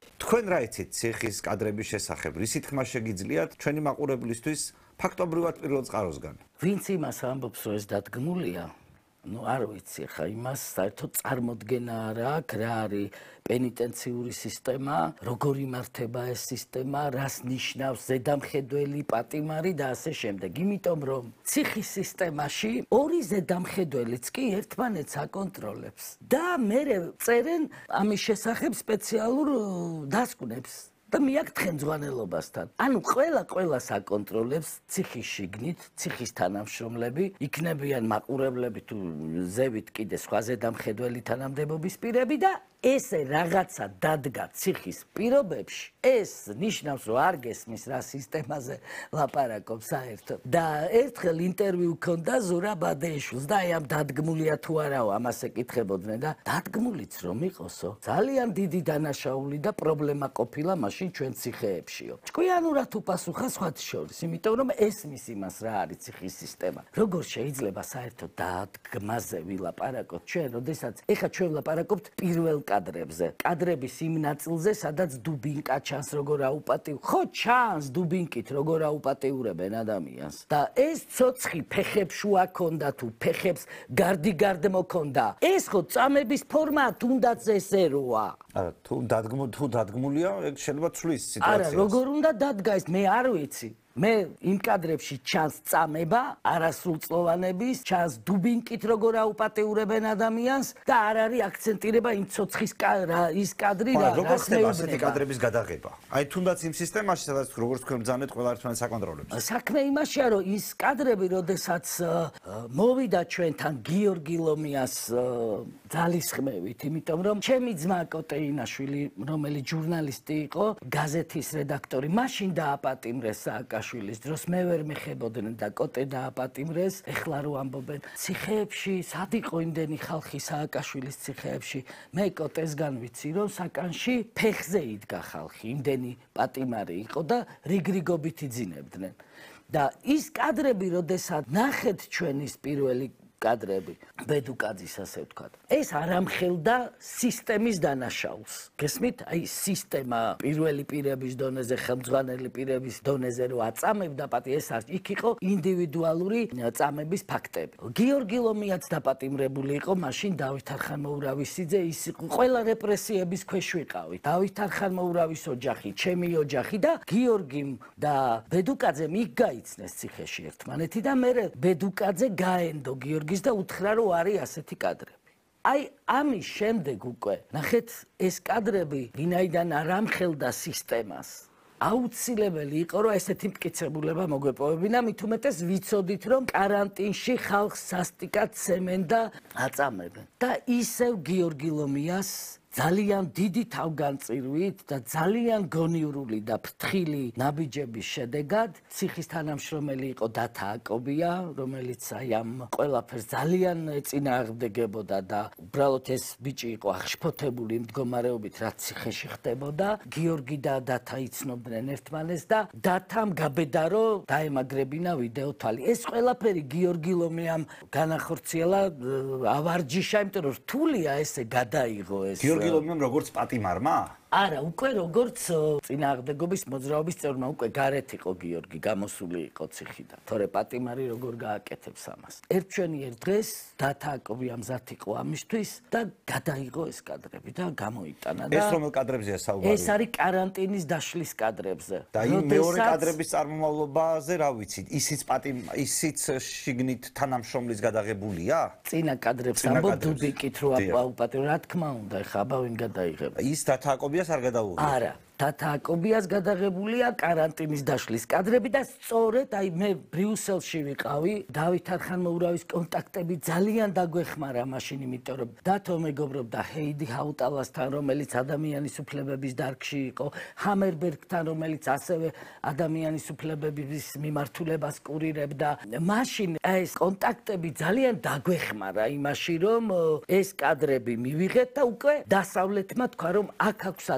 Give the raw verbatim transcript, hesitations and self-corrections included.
თქვენ რა იცით ციხის კადრების შესახებ? რისი თქმა შეგიძლიათ ჩვენი მაყურებლისთვის ფაქტობრივად პირველ წყაროსგან? ვინც იმას ამბობს, რომ ეს დადგმულია, ну არ ვიცი ხა იმას საერთოდ წარმოდგენა არ აქვს რა არის პენიტენციური სისტემა, როგორ იმართება ეს სისტემა, რას ნიშნავს ზედამხედველი, პატიმარი და ასე შემდეგ. იმიტომ რომ ციხის სისტემაში ორი ზედამხედველიც კი ერთმანეთს აკონტროლებს და მერე წერენ ამის შესახებ სპეციალურ დასკვნებს. და მიაკთხენ ძვანელობასთან. ანუ ყველა ყველას აკონტროლებს ციხის შიგნით, ციხის თანამშრომლები, იქნებიან მაყურებლები თუ ზევით კიდე სხვა ზედამხედველი თანამდებობის პირები და ესე რაღაცა დადგა ციხის პირობებში, ეს ნიშნავს, რომ არ გესმის რა სისტემაზე ლაპარაკობს საერთოდ. და ერთხელ ინტერვიუ ჰქონდა ზურაბ ადეიშვილს და აი ამ დადგმულია თუ არაო, ამას ეკითხებოდნენ და დადგმულიც რომ იყოსო, ძალიან დიდი დანაშაული და პრობლემა ყოფილა მაშინ ჩვენ ციხეებშიო. ჭკვიანურად უპასუხა სხვათა შორის, იმიტომ რომ ესმის იმას რა არის ციხის სისტემა. როგორ შეიძლება საერთოდ დადგმაზე ვილაპარაკოთ ჩვენ, როდესაც ეხლა ჩვენ ვლაპარაკობთ პირველ კადრებზე. კადრების იმ ნაწილზე, სადაც დუბინკა ჩანს, როგორ აუპატიურებენ. ხო, ჩანს დუბინკით, როგორ აუპატიურებენ ადამიანს. და ეს ცოცხი ფეხებს შუა ქონდა თუ ფეხებს გარდიგარდ მოქონდა. ეს ხო წამების ფორმაა, თუნდაც ესე როა. არა, თუ დადგმ თუ დადგმულია, შეიძლება ცვლის სიტუაციას. არა, როგორ უნდა დადგა ეს, მე არ ვიცი. მე იმ კადრებში ჩანს წამება, არასრულწლოვანების, ჩანს დუბინკით როგორ აუპატიურებენ ადამიანს და არ არის აქცენტირება იმ ცოცხის ის კადრი რა. როგორ ხდება ასეთი კადრების გადაღება? აი თუნდაც იმ სისტემაში, სადაც როგორც თქვენ ბრძანეთ, ყველა ერთმანეთს აკონტროლებს. საქმე იმაშია, რომ ის კადრები, როდესაც მოვიდა ჩვენთან გიორგი ლომიას ძალისხმევით, იმიტომ რომ ჩემი ძმა კოტეინაშვილი, რომელიც ჟურნალისტი იყო, გაზეთის რედაქტორი, მაშინ დააპატიმრეს სააკაშვილის შვილის დროს მე ვერ მეხებოდნენ და კოტე დააპატიმრეს. ეხლა რო ამბობენ ციხეებში, სად იყო იმდენი ხალხი სააკაშვილის ციხეებში? მე კოტესგან ვიცი, რომ საკანში ფეხზე იდგა ხალხი, იმდენი პატიმარი იყო და რიგრიგობით იძინებდნენ. და ის კადრები, როდესაც ნახეთ ჩვენ ის პირველი კადრები, ბედუკაძის ასე ვთქვათ. ეს არ ამხელდა სისტემის დანაშაულს. გესმით? აი სისტემა პირველი პირების დონეზე, ხელმძღვანელი პირების დონეზე რო აწამებდა პატი, ეს არ იქ იყო ინდივიდუალური წამების ფაქტები. გიორგი ლომიაც დაპატიმრებული იყო, მაშინ დავით არხანმოურავისიძე, ის იყო ყველა რეპრესიების ქვეშ ვიყავით. დავით არხანმოურავის ოჯახი, ჩემი ოჯახი და გიორგიმ და ბედუკაძემ იქ გაიცნეს ციხეში ერთმანეთი და მე ბედუკაძე გაენდო გიორგი და უთხრა რომ არის ასეთი კადრები. აი ამის შემდეგ უკვე ნახეთ ეს კადრები ვინაიდან არ ამხელდა სისტემას. აუცილებელი იყო რომ ესეთი მტკიცებულება მოგვეპოვებინა, მით უმეტეს ვიცოდით რომ კარანტინში ხალხს სასტიკად ცემენ და აწამებენ. და ისევ გიორგი ლომიას ძალიან დიდი თავგანწირვით და ძალიან გონივრული და ფრთხილი ნაბიჯების შედეგად ციხის თანამშრომელი იყო დათა აკობია, რომელიც აი ამ ყველაფერს ძალიან ეწინააღმდეგებოდა და უბრალოდ ეს ბიჭი იყო აღშფოთებული მდგომარეობით, რაც ციხეში ხდებოდა. გიორგი და დათა იცნობდნენ ერთმანეთს და დათამ გაბედა რომ დაემაგრებინა ვიდეო თვალი. ეს ყველაფერი გიორგი ლომიამ განახორციელა ავარჯიშა, იმიტომ რომ რთულია ესე გადაიღო ეს გიორგი ლომიამ როგორც პატიმარმა? არა, უკვე როგორც წინააღმდეგობის მოძრაობის წევრმა, უკვე გარეთ იყო გიორგი, გამოსული იყო ციხიდან. თორე პატიმარი როგორ გააკეთებს ამას. ერთჩვენიერ დღეს დათა აკობია მზად იყო ამისთვის და გადაიღო ეს კადრები და გამოიტანა და ეს რომელ კადრებზეა საუბარი? ეს არის კარანტინის დაშლის კადრებზე. და იმ მეორე კადრების წარმომავლობაზე რა ვიცით? ისიც პატიმ ისიც შიგნით თანამშრომლის გადაღებულია? წინა კადრებს ამბობ დუბიკით რო აუპატიო, რა თქმა უნდა, ეხა აბა ვინ გადაიღება? ის დათა აკობიას არ გადაუღია? არა. დათა აკობიას გადაღებულია კარანტინის დაშლის კადრები და სწორედ აი მე ბრიუსელში ვიყავი, დავით არხანმოურავის კონტაქტები ძალიან დაგვეხმარა მაშინ, იმიტომ რომ დათო მეგობრობდა ჰეიდი ჰაუტალასთან, რომელიც ადამიანის უფლებების დარგში იყო, ჰამერბერგთან, რომელიც ასევე ადამიანის უფლებების მიმართულებას კურირებდა. მაშინ ეს კონტაქტები ძალიან დაგვეხმარა იმაში, რომ ეს კადრები მივიღეთ და უკვე დასავლეთმა თქვა, რომ აქ აქვს